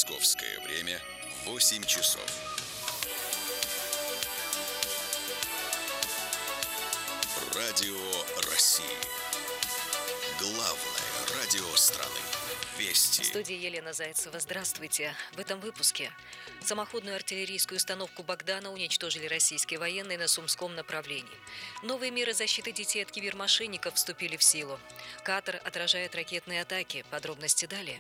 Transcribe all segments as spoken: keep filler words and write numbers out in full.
Московское время восемь часов. Радио России. Главное радио страны. Вести. В студии Елена Зайцева. Здравствуйте. В этом выпуске. Самоходную артиллерийскую установку «Богдана» уничтожили российские военные на Сумском направлении. Новые меры защиты детей от кибермошенников вступили в силу. Катар отражает ракетные атаки. Подробности далее.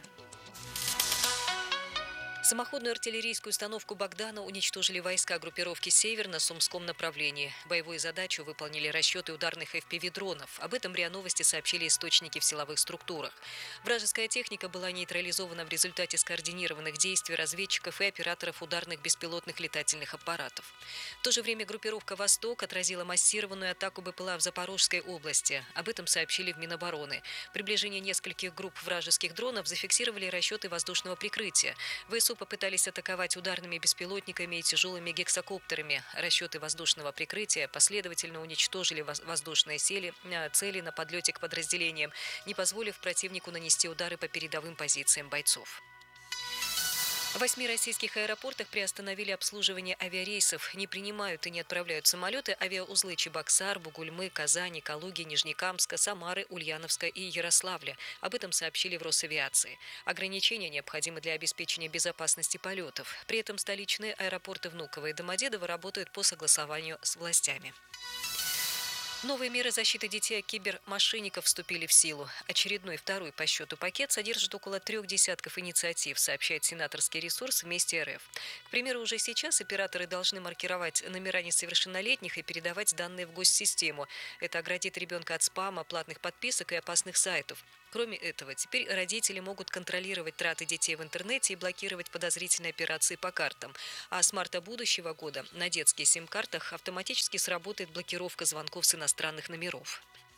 Самоходную артиллерийскую установку «Богдана» уничтожили войска группировки «Север» на Сумском направлении. Боевую задачу выполнили расчеты ударных эф пи ви-дронов. Об этом РИА Новости сообщили источники в силовых структурах. Вражеская техника была нейтрализована в результате скоординированных действий разведчиков и операторов ударных беспилотных летательных аппаратов. В то же время группировка «Восток» отразила массированную атаку БПЛА в Запорожской области. Об этом сообщили в Минобороны. Приближение нескольких групп вражеских дронов зафиксировали расчеты воздушного прикрытия. ВСУ попытались атаковать ударными беспилотниками и тяжелыми гексакоптерами. Расчеты воздушного прикрытия последовательно уничтожили воздушные цели, цели на подлете к подразделениям, не позволив противнику нанести удары по передовым позициям бойцов. В восьми российских аэропортах приостановили обслуживание авиарейсов. Не принимают и не отправляют самолеты авиаузлы Чебоксар, Бугульмы, Казани, Калуги, Нижнекамска, Самары, Ульяновска и Ярославля. Об этом сообщили в Росавиации. Ограничения необходимы для обеспечения безопасности полетов. При этом столичные аэропорты Внуково и Домодедово работают по согласованию с властями. Новые меры защиты детей от кибермошенников вступили в силу. Очередной второй по счету пакет содержит около трех десятков инициатив, сообщает сенаторский ресурс «Вместе эр эф». К примеру, уже сейчас операторы должны маркировать номера несовершеннолетних и передавать данные в госсистему. Это оградит ребенка от спама, платных подписок и опасных сайтов. Кроме этого, теперь родители могут контролировать траты детей в интернете и блокировать подозрительные операции по картам. А с марта будущего года на детских сим-картах автоматически сработает блокировка звонков с иностранных номеров.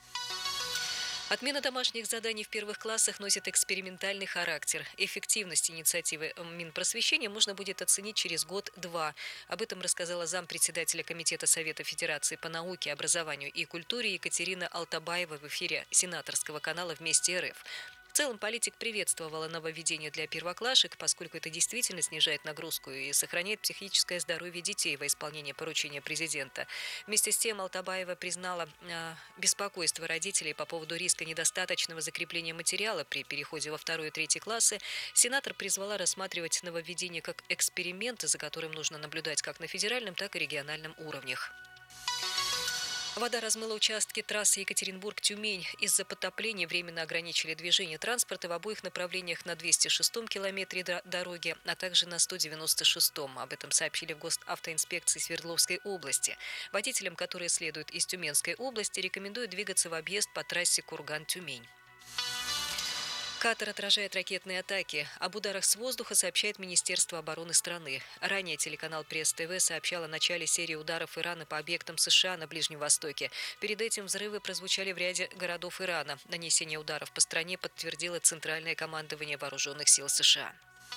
Отмена домашних заданий в первых классах носит экспериментальный характер. Эффективность инициативы Минпросвещения можно будет оценить через год-два. Об этом рассказала зампредседателя Комитета Совета Федерации по науке, образованию и культуре Екатерина Алтабаева в эфире сенаторского канала «Вместе эр эф». В целом политик приветствовала нововведение для первоклашек, поскольку это действительно снижает нагрузку и сохраняет психическое здоровье детей во исполнении поручения президента. Вместе с тем Алтабаева признала э, беспокойство родителей по поводу риска недостаточного закрепления материала при переходе во второй и третий классы. Сенатор призвала рассматривать нововведение как эксперимент, за которым нужно наблюдать как на федеральном, так и региональном уровнях. Вода размыла участки трассы Екатеринбург-Тюмень. Из-за потопления временно ограничили движение транспорта в обоих направлениях на двести шестом километре дороги, а также на сто девяносто шестом. Об этом сообщили в Госавтоинспекции Свердловской области. Водителям, которые следуют из Тюменской области, рекомендуют двигаться в объезд по трассе Курган-Тюмень. Катар отражает ракетные атаки. Об ударах с воздуха сообщает Министерство обороны страны. Ранее телеканал Пресс-ТВ сообщал о начале серии ударов Ирана по объектам США на Ближнем Востоке. Перед этим взрывы прозвучали в ряде городов Ирана. Нанесение ударов по стране подтвердило Центральное командование Вооруженных сил США.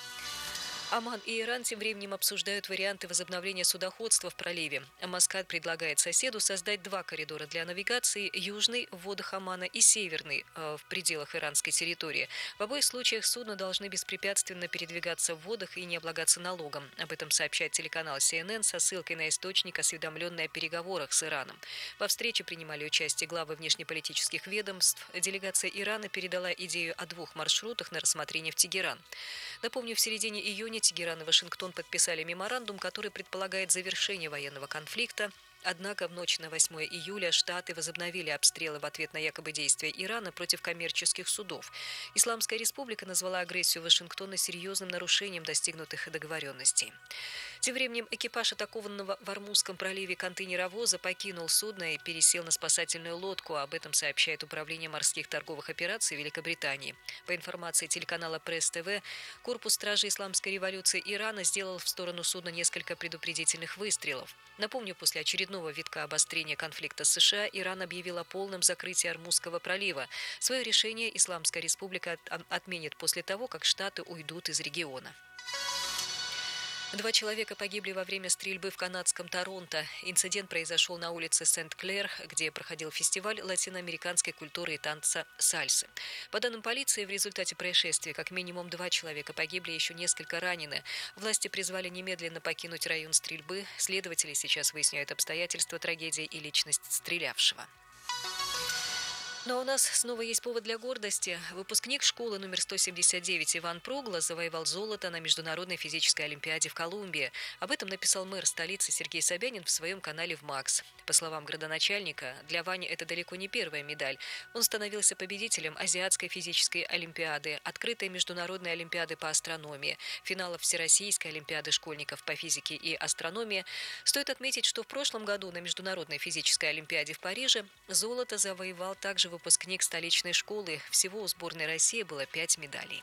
Оман и Иран тем временем обсуждают варианты возобновления судоходства в проливе. Маскат предлагает соседу создать два коридора для навигации – южный в водах Омана и северный э, в пределах иранской территории. В обоих случаях судно должны беспрепятственно передвигаться в водах и не облагаться налогом. Об этом сообщает телеканал си эн эн со ссылкой на источник, осведомленный о переговорах с Ираном. Во встрече принимали участие главы внешнеполитических ведомств. Делегация Ирана передала идею о двух маршрутах на рассмотрение в Тегеран. Напомню, в середине июня Тегеран и Вашингтон подписали меморандум, который предполагает завершение военного конфликта. Однако в ночь на восьмое июля Штаты возобновили обстрелы в ответ на якобы действия Ирана против коммерческих судов. Исламская республика назвала агрессию Вашингтона серьезным нарушением достигнутых договоренностей. Тем временем экипаж атакованного в Ормузском проливе контейнеровоза покинул судно и пересел на спасательную лодку. Об этом сообщает Управление морских торговых операций Великобритании. По информации телеканала Пресс-ТВ, корпус стражи Исламской революции Ирана сделал в сторону судна несколько предупредительных выстрелов. Напомню, после очередного витка обострения конфликта с США Иран объявил о полном закрытии Ормузского пролива. Свое решение Исламская республика отменит после того, как Штаты уйдут из региона. Два человека погибли во время стрельбы в канадском Торонто. Инцидент произошел на улице Сент-Клер, где проходил фестиваль латиноамериканской культуры и танца сальсы. По данным полиции, в результате происшествия как минимум два человека погибли, еще несколько ранены. Власти призвали немедленно покинуть район стрельбы. Следователи сейчас выясняют обстоятельства трагедии и личность стрелявшего. Но у нас снова есть повод для гордости. Выпускник школы номер сто семьдесят девять Иван Прогло завоевал золото на Международной физической олимпиаде в Колумбии. Об этом написал мэр столицы Сергей Собянин в своем канале в Макс. По словам градоначальника, для Вани это далеко не первая медаль. Он становился победителем Азиатской физической олимпиады, открытой международной олимпиады по астрономии, финалов Всероссийской олимпиады школьников по физике и астрономии. Стоит отметить, что в прошлом году на Международной физической олимпиаде в Париже золото завоевал также выпускник столичной школы. Всего у сборной России было пять медалей.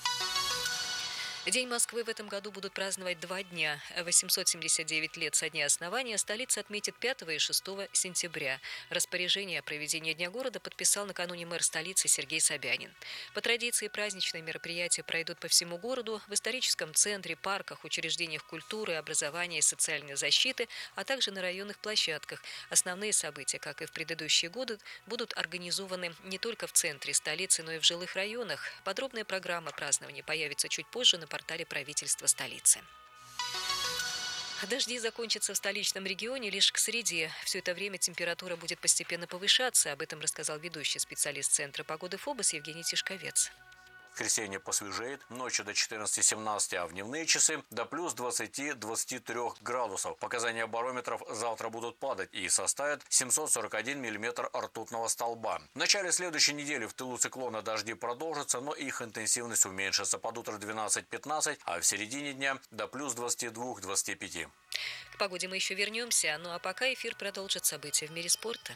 День Москвы в этом году будут праздновать два дня. восемьсот семьдесят девять лет со дня основания столица отметит пятого и шестого сентября. Распоряжение о проведении Дня города подписал накануне мэр столицы Сергей Собянин. По традиции праздничные мероприятия пройдут по всему городу, в историческом центре, парках, учреждениях культуры, образования и социальной защиты, а также на районных площадках. Основные события, как и в предыдущие годы, будут организованы не только в центре столицы, но и в жилых районах. Подробная программа празднования появится чуть позже на портале правительства столицы. Дожди закончатся в столичном регионе лишь к среде. Все это время температура будет постепенно повышаться. Об этом рассказал ведущий специалист Центра погоды ФОБОС Евгений Тишковец. В воскресенье посвежеет, ночью до четырнадцати-семнадцати, а в дневные часы до плюс двадцати-двадцати трёх градусов. Показания барометров завтра будут падать и составят семьсот сорок один миллиметр ртутного столба. В начале следующей недели в тылу циклона дожди продолжатся, но их интенсивность уменьшится под утро двенадцать-пятнадцать, а в середине дня до плюс двадцати двух — двадцати пяти. К погоде мы еще вернемся, ну а пока эфир продолжит события в мире спорта.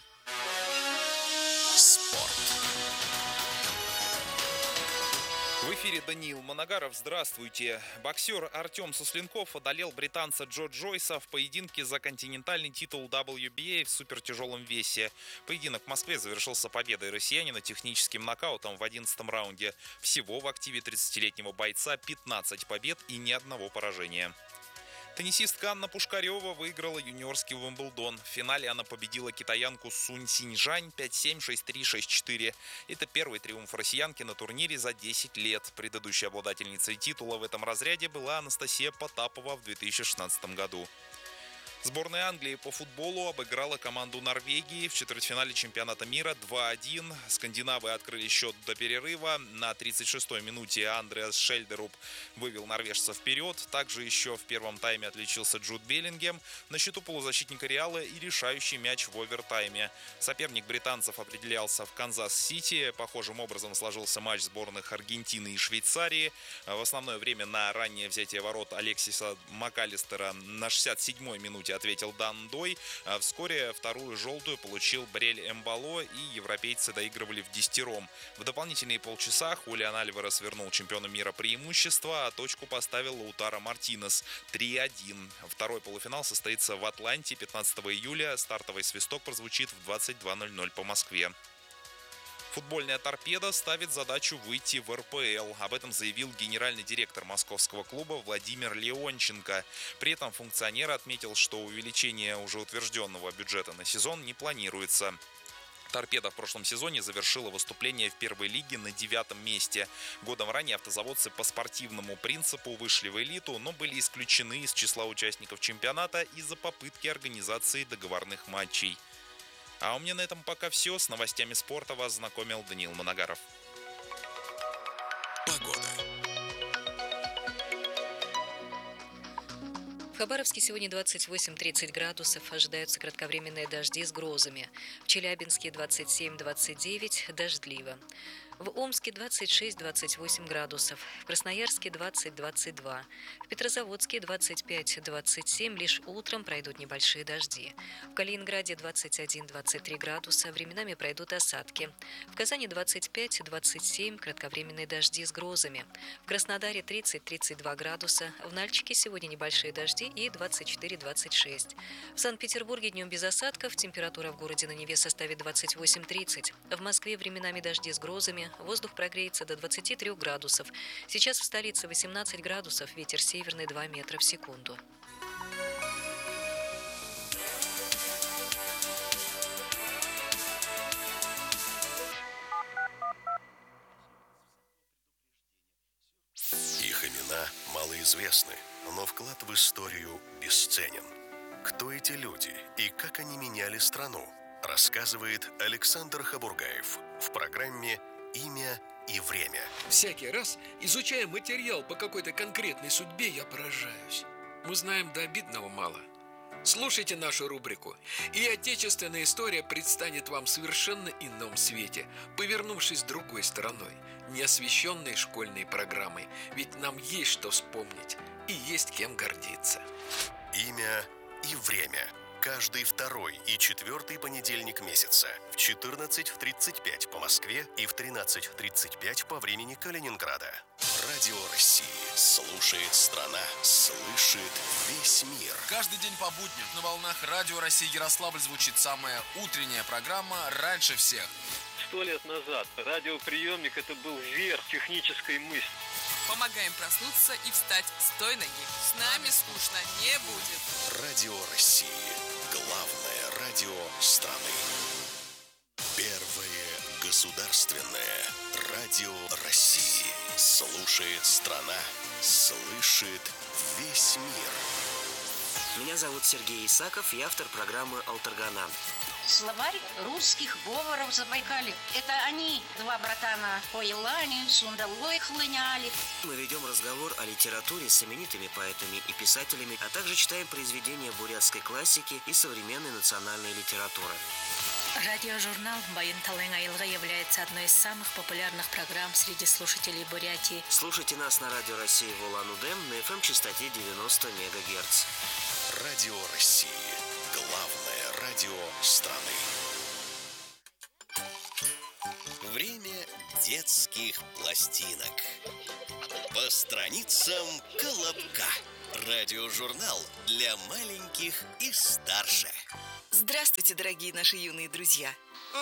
Спорт. В эфире Даниил Манагаров. Здравствуйте. Боксер Артем Сусленков одолел британца Джо Джойса в поединке за континентальный титул дабл ю би эй в супертяжелом весе. Поединок в Москве завершился победой россиянина техническим нокаутом в одиннадцатом раунде. Всего в активе тридцатилетнего бойца пятнадцать побед и ни одного поражения. Теннисистка Анна Пушкарева выиграла юниорский Уимблдон. В финале она победила китаянку Сунь Синьжань пять семь, шесть три, шесть четыре. Это первый триумф россиянки на турнире за десять лет. Предыдущей обладательницей титула в этом разряде была Анастасия Потапова в две тысячи шестнадцатом году. Сборная Англии по футболу обыграла команду Норвегии в четвертьфинале чемпионата мира два один. Скандинавы открыли счет до перерыва. На тридцать шестой минуте Андреас Шельдеруп вывел норвежцев вперед. Также еще в первом тайме отличился Джуд Беллингем. На счету полузащитника Реала и решающий мяч в овертайме. Соперник британцев определялся в Канзас-Сити. Похожим образом сложился матч сборных Аргентины и Швейцарии. В основное время на раннее взятие ворот Алексиса Макалистера на шестьдесят седьмой минуте ответил Дан Дой. А вскоре вторую желтую получил Брель Эмбало, и европейцы доигрывали в десятером. В дополнительные полчаса Хулиан Альварес вернул чемпиону мира преимущество, а точку поставил Лаутаро Мартинес три один. Второй полуфинал состоится в Атланте пятнадцатого июля. Стартовый свисток прозвучит в двадцать два ноль ноль по Москве. Футбольная «Торпедо» ставит задачу выйти в эр пэ эл. Об этом заявил генеральный директор московского клуба Владимир Леонченко. При этом функционер отметил, что увеличение уже утвержденного бюджета на сезон не планируется. «Торпедо» в прошлом сезоне завершила выступление в первой лиге на девятом месте. Годом ранее автозаводцы по спортивному принципу вышли в элиту, но были исключены из числа участников чемпионата из-за попытки организации договорных матчей. А у меня на этом пока все. С новостями спорта вас знакомил Даниил Манагаров. Погода. В Хабаровске сегодня двадцать восемь — тридцать градусов. Ожидаются кратковременные дожди с грозами. В Челябинске двадцать семь — двадцать девять, дождливо. В Омске двадцать шесть — двадцать восемь градусов, в Красноярске двадцать — двадцать два, в Петрозаводске двадцать пять — двадцать семь, лишь утром пройдут небольшие дожди. В Калининграде двадцать один — двадцать три градуса, временами пройдут осадки. В Казани двадцать пять — двадцать семь, кратковременные дожди с грозами. В Краснодаре тридцать — тридцать два градуса, в Нальчике сегодня небольшие дожди и двадцать четыре — двадцать шесть. В Санкт-Петербурге днем без осадков, температура в городе на Неве составит двадцать восемь — тридцать. В Москве временами дожди с грозами, вечера воздух прогреется до двадцати трёх градусов. Сейчас в столице восемнадцать градусов, ветер северный два метра в секунду. Их имена малоизвестны, но вклад в историю бесценен. Кто эти люди и как они меняли страну, рассказывает Александр Хабургаев в программе «Имя и время». Всякий раз, изучая материал по какой-то конкретной судьбе, я поражаюсь. Мы знаем до обидного мало. Слушайте нашу рубрику, и отечественная история предстанет вам в совершенно ином свете, повернувшись другой стороной, не освещенной школьной программой. Ведь нам есть что вспомнить и есть кем гордиться. Имя и время. Каждый второй и четвертый понедельник месяца в четырнадцать тридцать пять по Москве и в тринадцать тридцать пять по времени Калининграда. Радио России. Слушает страна, слышит весь мир. Каждый день по будням на волнах Радио России Ярославль звучит самая утренняя программа «Раньше всех». Сто лет назад радиоприемник – это был верх технической мысли. Помогаем проснуться и встать с той ноги. С нами скучно не будет. Радио России. Главное радио страны. Первое государственное радио России. Слушает страна, слышит весь мир. Меня зовут Сергей Исаков, я автор программы «Алтаргана». Словарь русских говоров Забайкалья. Это они, два братана, по Елане, Сундалой хлыняли. Мы ведем разговор о литературе с именитыми поэтами и писателями, а также читаем произведения бурятской классики и современной национальной литературы. Радиожурнал «Байын Талайың айылға» является одной из самых популярных программ среди слушателей Бурятии. Слушайте нас на Радио России в Улан-Удэ на эф эм частоте девяносто мегагерц. Радио России. Главное радио страны. Время детских пластинок. По страницам Колобка. Радиожурнал для маленьких и старше. Здравствуйте, дорогие наши юные друзья.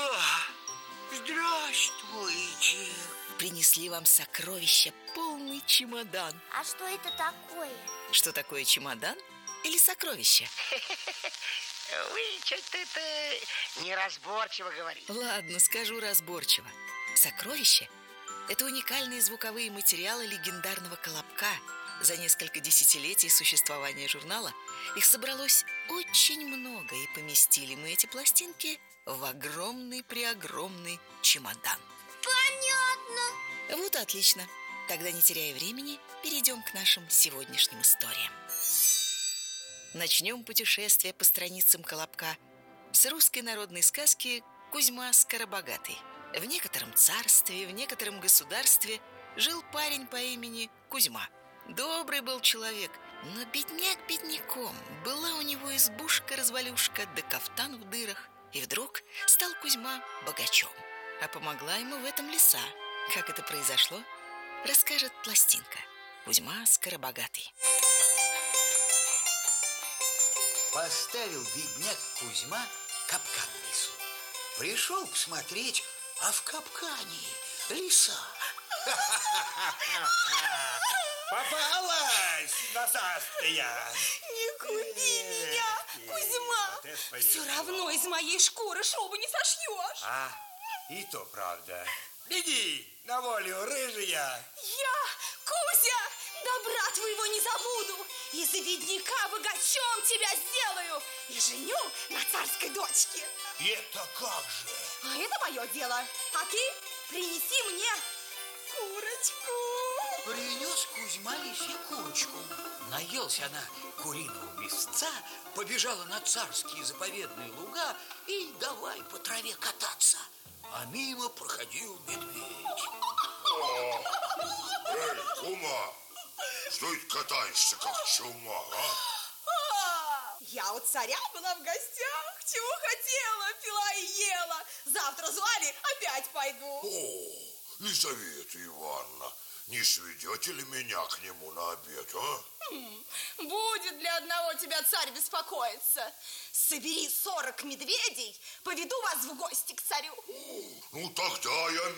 Здравствуйте. Принесли вам сокровища, полный чемодан. А что это такое? Что такое чемодан или сокровище? Вы что-то это неразборчиво говорите. Ладно, скажу разборчиво. Сокровище – это уникальные звуковые материалы легендарного Колобка. За несколько десятилетий существования журнала их собралось очень много, и поместили мы эти пластинки в огромный-преогромный чемодан. Понятно. Вот отлично. Тогда, не теряя времени, перейдем к нашим сегодняшним историям. Начнем путешествие по страницам Колобка с русской народной сказки «Кузьма Скоробогатый». В некотором царстве, в некотором государстве жил парень по имени Кузьма. Добрый был человек, но бедняк бедняком. Была у него избушка-развалюшка, да кафтан в дырах. И вдруг стал Кузьма богачом. А помогла ему в этом лиса. Как это произошло, расскажет пластинка «Кузьма Скоробогатый». Поставил бедняк Кузьма капкан в лесу. Пришел посмотреть, а в капкане лиса. Попалась носастая! Не кури меня, Кузьма! Вот все равно из моей шкуры шубу не сошьешь. А, и то правда. Беги на волю, рыжая! Я, Кузя, добра твоего не забуду. И за бедняка богачом тебя сделаю. И женю на царской дочке. Это как же? А это мое дело. А ты принеси мне курочку. Принес Кузьма лисе курочку. Наелся она куриного мясца, побежала на царские заповедные луга и давай по траве кататься. А мимо проходил медведь. О, эй, кума, что это катаешься, как чума, а? Я у царя была в гостях, чего хотела, пила и ела. Завтра звали, опять пойду. О, Лизавета Ивановна, не сведете ли меня к нему на обед, а? Хм, будет для одного тебя царь беспокоиться. Собери сорок медведей, поведу вас в гости к царю. Ну, тогда я